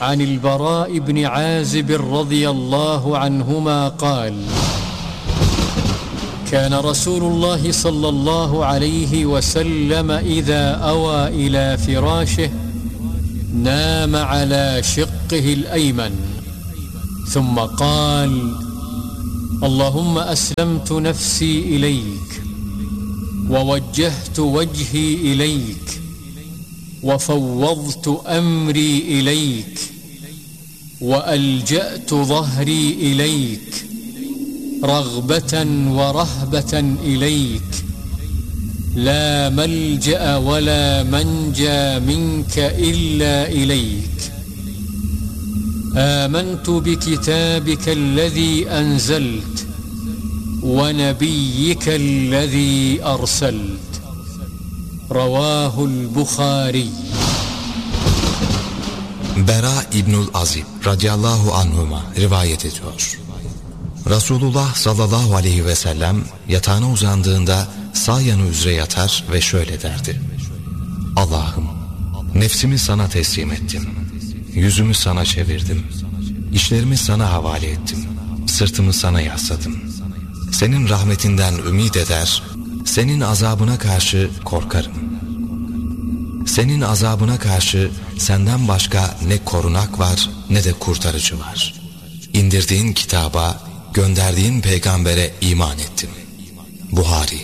عن البراء بن عازب رضي الله عنهما قال كان رسول الله صلى الله عليه وسلم إذا أوى إلى فراشه نام على شقه الأيمن ثم قال اللهم أسلمت نفسي إليك ووجهت وجهي إليك وفوضت أمري إليك وألجأت ظهري إليك رغبة ورهبة إليك لا ملجأ ولا منجى منك إلا إليك آمنت بكتابك الذي أنزلت ونبيك الذي أرسلت رواه البخاري. Bera İbnül Azib radıyallahu anhuma rivayet ediyor. Resulullah sallallahu aleyhi ve sellem yatağına uzandığında sağ yanı üzere yatar ve şöyle derdi: Allah'ım, nefsimi sana teslim ettim, yüzümü sana çevirdim, işlerimi sana havale ettim, sırtımı sana yasladım. Senin rahmetinden ümit eder, senin azabına karşı korkarım. Senin azabına karşı senden başka ne korunak var ne de kurtarıcı var. İndirdiğin kitaba, gönderdiğin peygambere iman ettim. Buhari.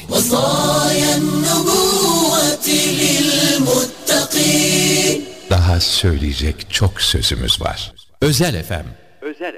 Daha söyleyecek çok sözümüz var. Özel FM.